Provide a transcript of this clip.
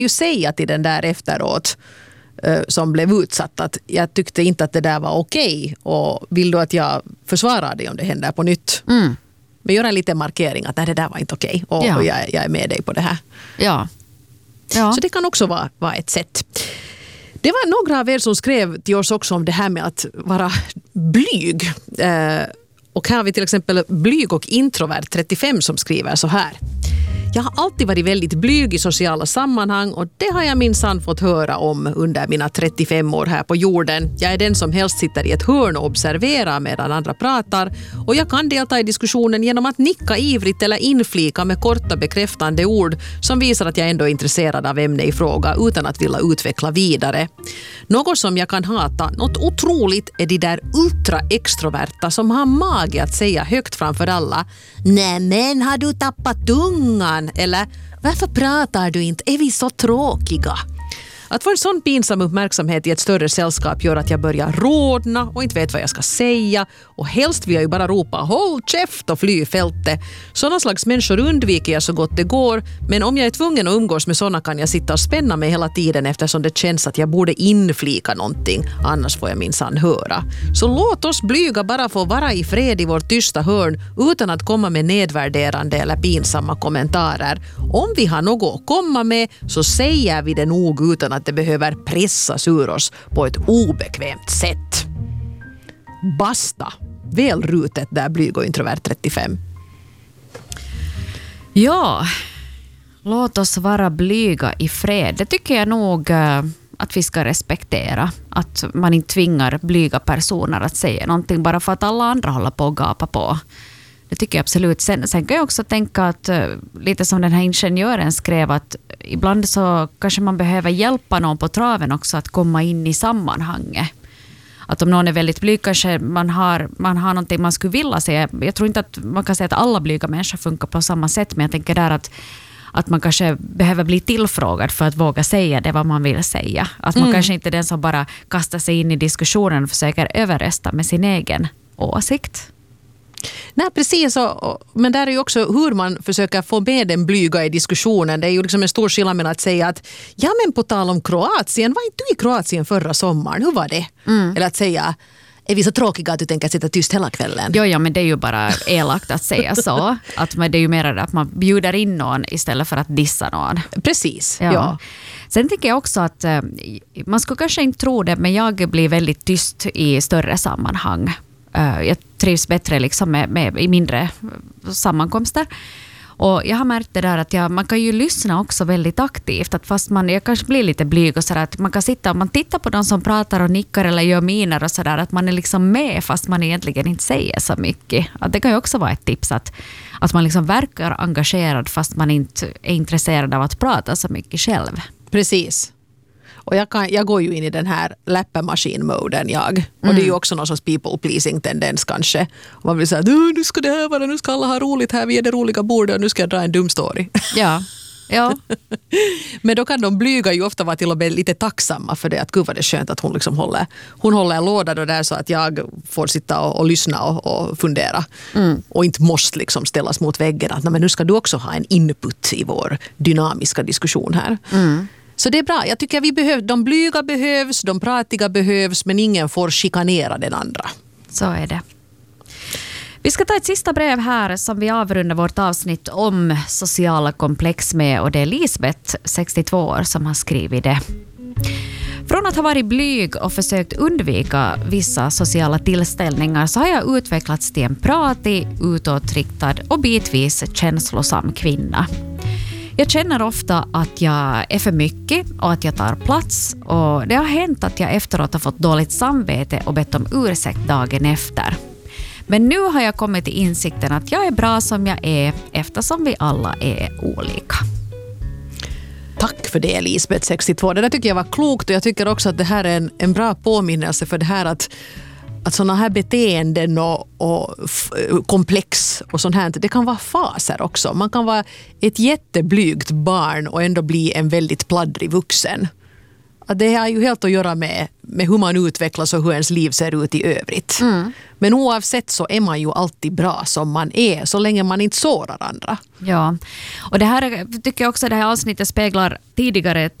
ju säga till den där efteråt som blev utsatt att jag tyckte inte att det där var okej. Och vill du att jag försvarar dig om det händer på nytt? Men göra en liten markering att det där var inte okej. Och jag är med dig på det här. Ja. Så det kan också vara ett sätt. Det var några av er som skrev till oss också om det här med att vara blyg. Och här har vi till exempel blyg och introvert 35 som skriver så här. Jag har alltid varit väldigt blyg i sociala sammanhang och det har jag minsann fått höra om under mina 35 år här på jorden. Jag är den som helst sitter i ett hörn och observerar medan andra pratar och jag kan delta i diskussionen genom att nicka ivrigt eller inflika med korta bekräftande ord som visar att jag ändå är intresserad av ämne i fråga utan att vilja utveckla vidare. Något som jag kan hata, något otroligt, är de där ultra-extroverta som har mage att säga högt framför alla: nej men har du tappat tungan? Eller varför pratar du inte? Är vi så tråkiga? Att få en sån pinsam uppmärksamhet i ett större sällskap gör att jag börjar rodna och inte vet vad jag ska säga. Och helst vill jag ju bara ropa håll käft och fly i fältet. Sådana slags människor undviker jag så gott det går. Men om jag är tvungen att umgås med sådana kan jag sitta och spänna mig hela tiden eftersom det känns att jag borde inflika någonting. Annars får jag minsann höra. Så låt oss blyga bara få vara i fred i vårt tysta hörn utan att komma med nedvärderande eller pinsamma kommentarer. Om vi har något att komma med så säger vi det nog utan att det behöver pressas ur oss på ett obekvämt sätt. Basta. Väl rutet där blyg och introvert 35. Ja, låt oss vara blyga i fred. Det tycker jag nog att vi ska respektera. Att man inte tvingar blyga personer att säga någonting bara för att alla andra håller på att gapa på. Det tycker jag absolut. Sen kan jag också tänka att lite som den här ingenjören skrev att ibland så kanske man behöver hjälpa någon på traven också att komma in i sammanhanget. Att om någon är väldigt blyg kanske man har någonting man skulle vilja säga. Jag tror inte att man kan säga att alla blyga människor funkar på samma sätt, men jag tänker där att man kanske behöver bli tillfrågad för att våga säga det vad man vill säga. Att man kanske inte är den som bara kastar sig in i diskussionen och försöker överrösta med sin egen åsikt. Nej, precis. Men där är ju också hur man försöker få med den blyga i diskussionen. Det är ju liksom en stor skillnad med att säga att ja, men på tal om Kroatien, var inte du i Kroatien förra sommaren? Hur var det? Eller att säga, är vi så tråkiga att du tänker sitta tyst hela kvällen? Ja, men det är ju bara elakt att säga så. Att det är ju mer att man bjuder in någon istället för att dissa någon. Precis, ja. Sen tycker jag också att man ska kanske inte tro det, men jag blir väldigt tyst i större sammanhang. Jag trivs bättre liksom med i mindre sammankomster. Och jag har märkt det där att man kan ju lyssna också väldigt aktivt. Att fast jag kanske blir lite blyg och sådär, att man kan sitta och man tittar på de som pratar och nickar eller gör miner och sådär, att man är liksom med fast man egentligen inte säger så mycket. Att det kan ju också vara ett tips att man liksom verkar engagerad fast man inte är intresserad av att prata så mycket själv. Precis. Och jag går ju in i den här läppemaskin-moden Och det är ju också någon sorts people-pleasing-tendens kanske. Och man vill säga, nu ska det här vara, nu ska alla ha roligt här, vi är det roliga bordet och nu ska jag dra en dum story. Ja. Men då kan de blyga ju ofta vara till och med lite tacksamma för det. Att gud vad det är skönt att hon liksom håller en låda då där så att jag får sitta och lyssna och fundera. Och inte måste liksom ställas mot väggen. Att men nu ska du också ha en input i vår dynamiska diskussion här. Så det är bra. Jag tycker de blyga behövs, de pratiga behövs, men ingen får chikanera den andra. Så är det. Vi ska ta ett sista brev här som vi avrundar vårt avsnitt om sociala komplex med, och det är Lisbeth, 62 år, som har skrivit det. Från att ha varit blyg och försökt undvika vissa sociala tillställningar så har jag utvecklats till en pratig, utåtriktad och bitvis känslosam kvinna. Jag känner ofta att jag är för mycket och att jag tar plats, och det har hänt att jag efteråt har fått dåligt samvete och bett om ursäkt dagen efter. Men nu har jag kommit till insikten att jag är bra som jag är eftersom vi alla är olika. Tack för det, Lisbeth, 62. Det där tycker jag var klokt, och jag tycker också att det här är en bra påminnelse för det här att sådana här beteenden och komplex och sånt här, det kan vara faser också. Man kan vara ett jätteblygt barn och ändå bli en väldigt pladdrig vuxen. Att det har ju helt att göra med hur man utvecklas och hur ens liv ser ut i övrigt. Men oavsett så är man ju alltid bra som man är, så länge man inte sårar andra. Ja, och det här tycker jag också, det här avsnittet speglar tidigare